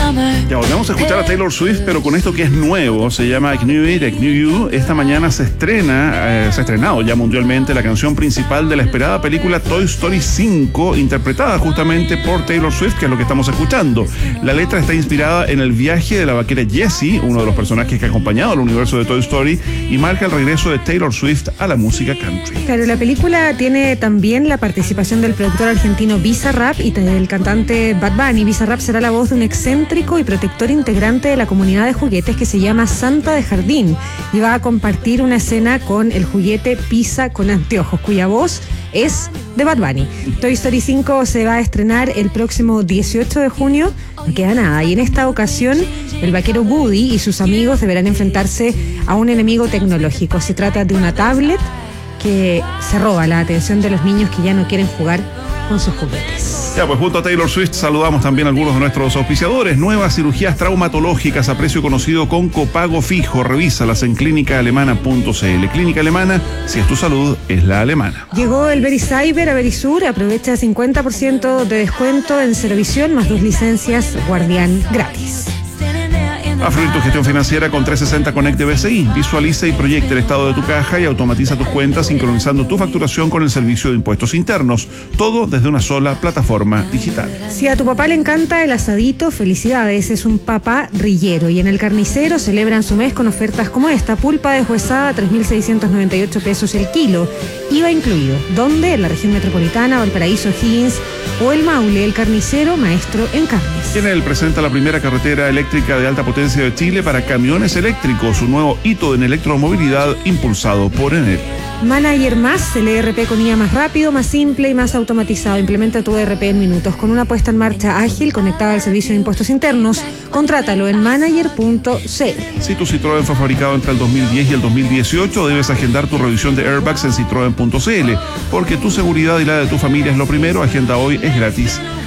Ya volvemos a escuchar a Taylor Swift, pero con esto que es nuevo, se llama I Knew It, I Knew You. Esta mañana se ha estrenado ya mundialmente la canción principal de la esperada película Toy Story 5, interpretada justamente por Taylor Swift, que es lo que estamos escuchando. La letra está inspirada en el viaje de la vaquera Jessie, uno de los personajes que ha acompañado al universo de Toy Story, y marca el regreso de Taylor Swift a la música country. Claro, la película tiene también la participación del productor argentino Bizarrap y del cantante Bad Bunny. Bizarrap será la voz de un excéntrico y protector integrante de la comunidad de juguetes que se llama Santa de Jardín y va a compartir una escena con el juguete Pisa con anteojos, cuya voz es de Bad Bunny. Toy Story 5 se va a estrenar el próximo 18 de junio, no queda nada, y en esta ocasión el vaquero Woody y sus amigos deberán enfrentarse a un enemigo tecnológico. Se trata de una tablet que se roba la atención de los niños que ya no quieren jugar con sus juguetes. Ya, pues junto a Taylor Swift saludamos también a algunos de nuestros auspiciadores. Nuevas cirugías traumatológicas a precio conocido con copago fijo. Revísalas en clínicaalemana.cl. Clínica Alemana, si es tu salud, es la alemana. Llegó el VeriCyber a Verisur. Aprovecha 50% de descuento en Cerovisión más 2 licencias Guardián gratis. A fluir tu gestión financiera con 360 Connect de BCI. Visualiza y proyecta el estado de tu caja y automatiza tus cuentas sincronizando tu facturación con el servicio de impuestos internos. Todo desde una sola plataforma digital. Si a tu papá le encanta el asadito, felicidades, es un papá rillero. Y en el carnicero celebran su mes con ofertas como esta. Pulpa deshuesada, 3.698 pesos el kilo. IVA incluido. ¿Dónde? En la región metropolitana, Valparaíso, Higgins o el Maule. El carnicero, maestro en carnes. Enel presenta la primera carretera eléctrica de alta potencia de Chile para camiones eléctricos, un nuevo hito en electromovilidad impulsado por Enel. Manager Más, el ERP con IA más rápido, más simple y más automatizado. Implementa tu ERP en minutos con una puesta en marcha ágil conectada al servicio de impuestos internos. Contrátalo en manager.cl. Si tu Citroën fue fabricado entre el 2010 y el 2018, debes agendar tu revisión de airbags en citroen.cl, porque tu seguridad y la de tu familia es lo primero. Agenda hoy, es gratis.